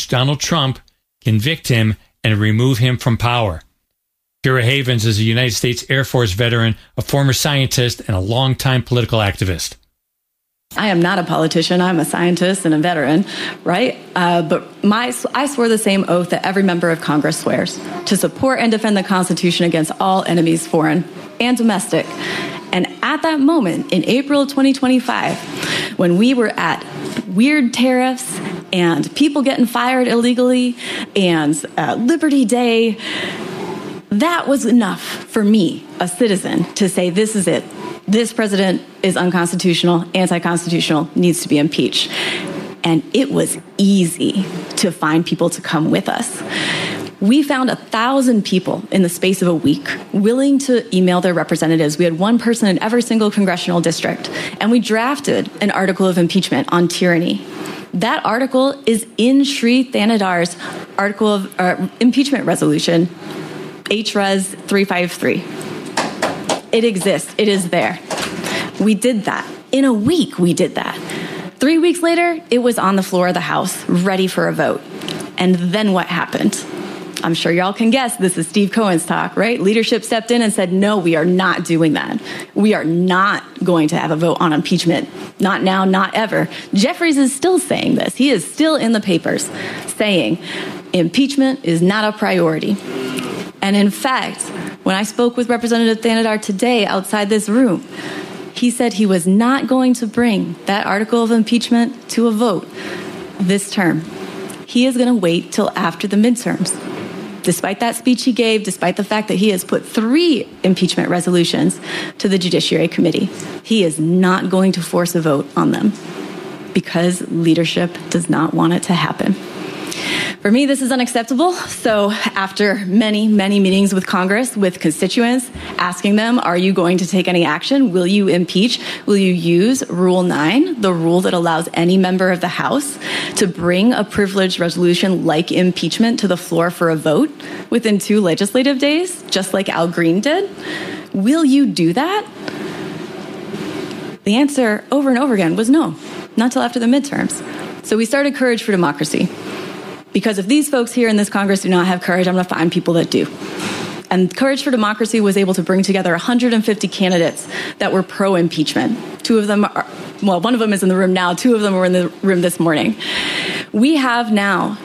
impeach Donald Trump, convict him, and remove him from power. Kira Havens is a United States Air Force veteran, a former scientist, and a longtime political activist. I am not a politician. I'm a scientist and a veteran, right? But I swore the same oath that every member of Congress swears, to support and defend the Constitution against all enemies, foreign and domestic. And at that moment, in April 2025, when we were at weird tariffs and people getting fired illegally and Liberty Day, that was enough for me, a citizen, to say, this is it. This president is unconstitutional, anti-constitutional, needs to be impeached. And it was easy to find people to come with us. We found 1,000 people in the space of a week willing to email their representatives. We had one person in every single congressional district. And we drafted an article of impeachment on tyranny. That article is in Sri Thanadar's article of impeachment resolution, HRES 353. It exists. It is there. We did that. In a week, we did that. 3 weeks later, it was on the floor of the House, ready for a vote. And then what happened? I'm sure y'all can guess. This is Steve Cohen's talk, right? Leadership stepped in and said, no, we are not doing that. We are not going to have a vote on impeachment. Not now, not ever. Jeffries is still saying this. He is still in the papers saying impeachment is not a priority. And in fact, when I spoke with Representative Thanadar today outside this room, he said he was not going to bring that article of impeachment to a vote this term. He is going to wait till after the midterms. Despite that speech he gave, despite the fact that he has put 3 impeachment resolutions to the Judiciary Committee, he is not going to force a vote on them because leadership does not want it to happen. For me, this is unacceptable. So after many, many meetings with Congress, with constituents, asking them, are you going to take any action? Will you impeach? Will you use Rule 9, the rule that allows any member of the House to bring a privileged resolution like impeachment to the floor for a vote within 2 legislative days, just like Al Green did? Will you do that? The answer over and over again was no, not till after the midterms. So we started Courage for Democracy. Because if these folks here in this Congress do not have courage, I'm going to find people that do. And Courage for Democracy was able to bring together 150 candidates that were pro-impeachment. 2 of them are, well, one of them is in the room now. 2 of them were in the room this morning. We have now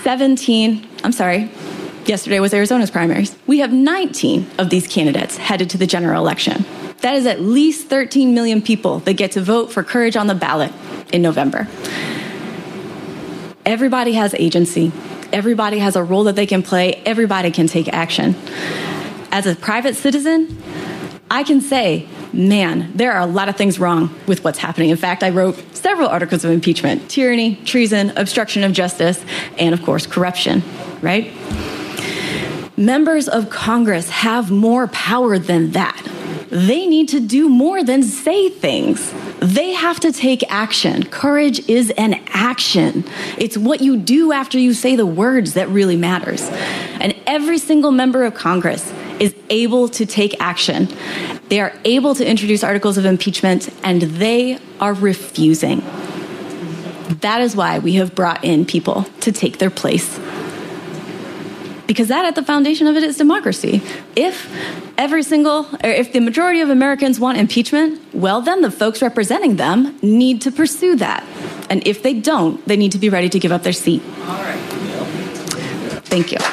yesterday was Arizona's primaries. We have 19 of these candidates headed to the general election. That is at least 13 million people that get to vote for Courage on the ballot in November. Everybody has agency. Everybody has a role that they can play. Everybody can take action. As a private citizen, I can say, man, there are a lot of things wrong with what's happening. In fact, I wrote several articles of impeachment: tyranny, treason, obstruction of justice, and of course, corruption, right? Members of Congress have more power than that. They need to do more than say things. They have to take action. Courage is an action. It's what you do after you say the words that really matters. And every single member of Congress is able to take action. They are able to introduce articles of impeachment, and they are refusing. That is why we have brought in people to take their place. Because that, at the foundation of it, is democracy. If the majority of Americans want impeachment, well, then the folks representing them need to pursue that. And if they don't, they need to be ready to give up their seat. All right. Thank you.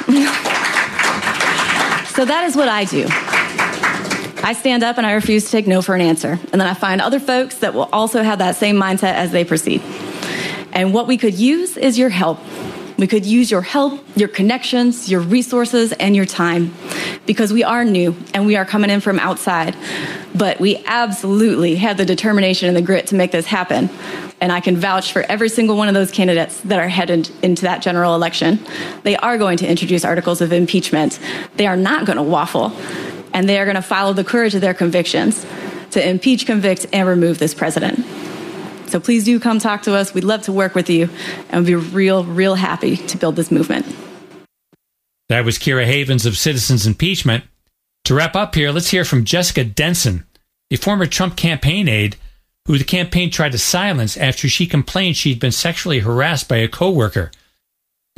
So that is what I do. I stand up and I refuse to take no for an answer. And then I find other folks that will also have that same mindset as they proceed. And what we could use is your help. We could use your help, your connections, your resources, and your time, because we are new and we are coming in from outside. But we absolutely have the determination and the grit to make this happen. And I can vouch for every single one of those candidates that are headed into that general election. They are going to introduce articles of impeachment. They are not going to waffle. And they are going to follow the courage of their convictions to impeach, convict, and remove this president. So please do come talk to us. We'd love to work with you, and we'd be real happy to build this movement. That was Kira Havens of Citizens Impeachment. To wrap up here, let's hear from Jessica Denson, a former Trump campaign aide who the campaign tried to silence after she complained she'd been sexually harassed by a coworker.